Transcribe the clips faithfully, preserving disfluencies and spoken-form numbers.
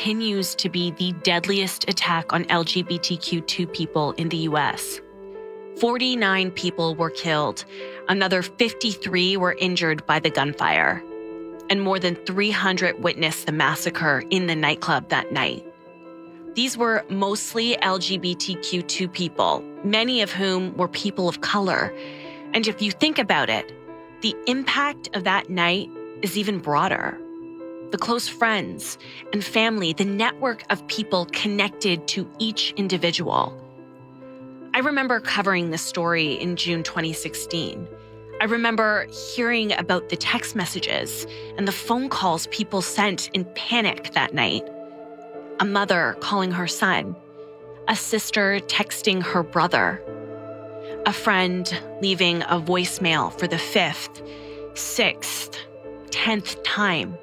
continues to be the deadliest attack on L G B T Q two people in the U S. forty-nine people were killed. Another fifty-three were injured by the gunfire. And more than three hundred witnessed the massacre in the nightclub that night. These were mostly L G B T Q two people, many of whom were people of color. And if you think about it, the impact of that night is even broader. The close friends and family, the network of people connected to each individual. I remember covering this story in June twenty sixteen. I remember hearing about the text messages and the phone calls people sent in panic that night. A mother calling her son, a sister texting her brother, a friend leaving a voicemail for the fifth, sixth, tenth time.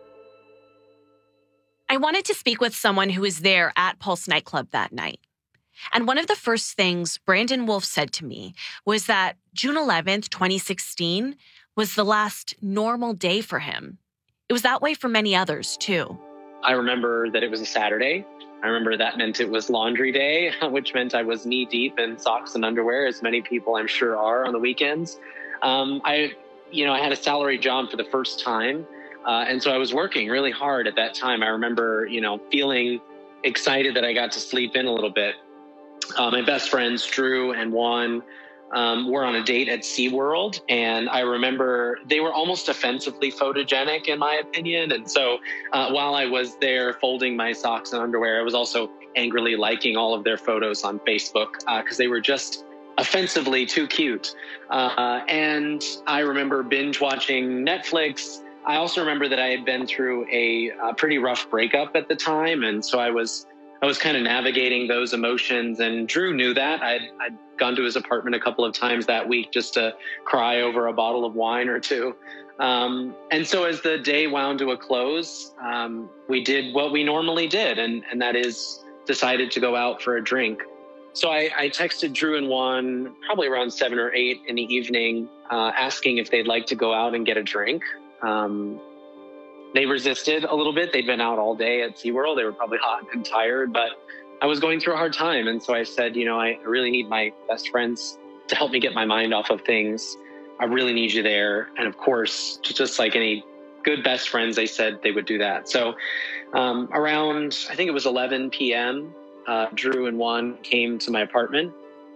I wanted to speak with someone who was there at Pulse nightclub that night. And one of the first things Brandon Wolf said to me was that June eleventh, twenty sixteen was the last normal day for him. It was that way for many others, too. I remember that it was a Saturday. I remember that meant it was laundry day, which meant I was knee deep in socks and underwear, as many people I'm sure are on the weekends. Um, I, you know, I had a salary job for the first time. Uh, and so I was working really hard at that time. I remember, you know, feeling excited that I got to sleep in a little bit. Uh, my best friends, Drew and Juan, um, were on a date at SeaWorld. And I remember they were almost offensively photogenic, in my opinion. And so uh, while I was there folding my socks and underwear, I was also angrily liking all of their photos on Facebook because uh, they were just offensively too cute. Uh, and I remember binge watching Netflix. I also remember that I had been through a, a pretty rough breakup at the time. And so I was I was kind of navigating those emotions, and Drew knew that. I'd, I'd gone to his apartment a couple of times that week just to cry over a bottle of wine or two. Um, and so as the day wound to a close, um, we did what we normally did, and, and that is decided to go out for a drink. So I, I texted Drew and Juan probably around seven or eight in the evening, uh, asking if they'd like to go out and get a drink. Um, They resisted a little bit. They'd been out all day at SeaWorld. They were probably hot and tired, but I was going through a hard time. And so I said, you know, I really need my best friends to help me get my mind off of things. I really need you there. And of course, just like any good best friends, they said they would do that. So um, around, I think it was eleven p.m., uh, Drew and Juan came to my apartment.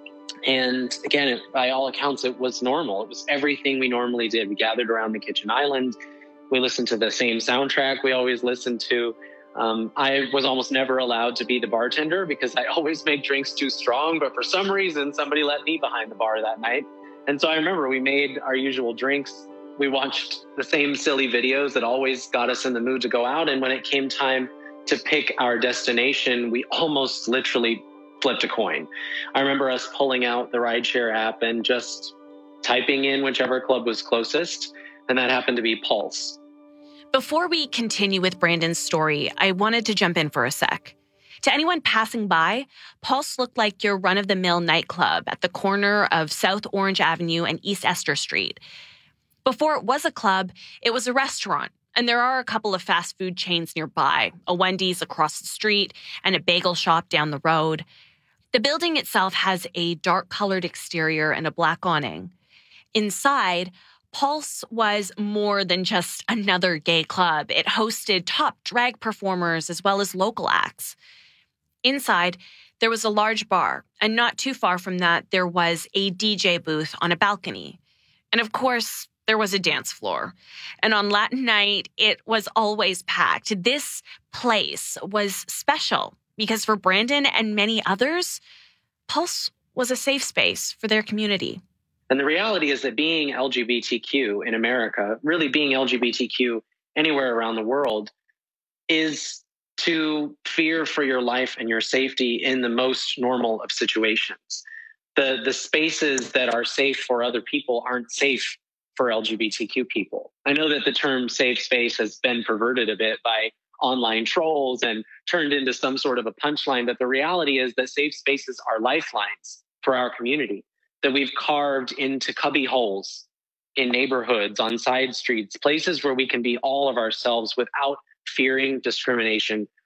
And again, it, by all accounts, it was normal. It was everything we normally did. We gathered around the kitchen island. We listened to the same soundtrack we always listened to. Um, I was almost never allowed to be the bartender because I always make drinks too strong. But for some reason, somebody let me behind the bar that night. And so I remember we made our usual drinks. We watched the same silly videos that always got us in the mood to go out. And when it came time to pick our destination, we almost literally flipped a coin. I remember us pulling out the rideshare app and just typing in whichever club was closest. And that happened to be Pulse. Before we continue with Brandon's story, I wanted to jump in for a sec. To anyone passing by, Pulse looked like your run-of-the-mill nightclub at the corner of South Orange Avenue and East Esther Street. Before it was a club, it was a restaurant, and there are a couple of fast food chains nearby, a Wendy's across the street and a bagel shop down the road. The building itself has a dark-colored exterior and a black awning. Inside, Pulse was more than just another gay club. It hosted top drag performers as well as local acts. Inside, there was a large bar, and not too far from that, there was a D J booth on a balcony. And of course, there was a dance floor. And on Latin night, it was always packed. This place was special because for Brandon and many others, Pulse was a safe space for their community. And the reality is that being L G B T Q in America, really being L G B T Q anywhere around the world, is to fear for your life and your safety in the most normal of situations. The, the spaces that are safe for other people aren't safe for L G B T Q people. I know that the term safe space has been perverted a bit by online trolls and turned into some sort of a punchline, but the reality is that safe spaces are lifelines for our community that we've carved into cubby holes in neighborhoods, on side streets, places where we can be all of ourselves without fearing discrimination